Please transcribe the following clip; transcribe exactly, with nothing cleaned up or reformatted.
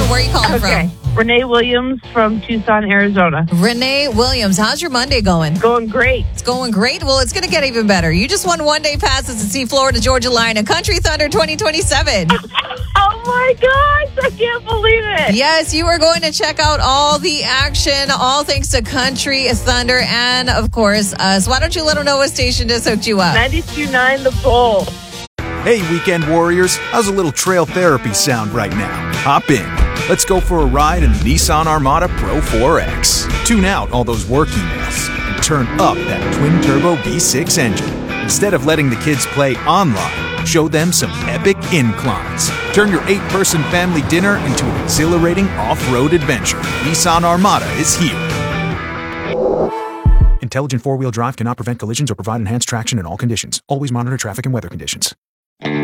Where are you calling Okay. from? Renee Williams from Tucson, Arizona. Renee Williams. How's your Monday going? Going great. It's going great. Well, it's going to get even better. You just won one-day passes to see Florida Georgia Line and Country Thunder twenty twenty-seven. Oh my gosh, I can't believe it. Yes, you are going to check out all the action, all thanks to Country Thunder and, of course, us. Why don't you let them know what station just hooked you up? ninety-two point nine The Bull. Hey, weekend warriors, how's a little trail therapy sound right now? Hop in. Let's go for a ride in the Nissan Armada Pro four X. Tune out all those work emails and turn up that twin-turbo V six engine. Instead of letting the kids play online, show them some epic inclines. Turn your eight-person family dinner into an exhilarating off-road adventure. Nissan Armada is here. Intelligent four-wheel drive cannot prevent collisions or provide enhanced traction in all conditions. Always monitor traffic and weather conditions.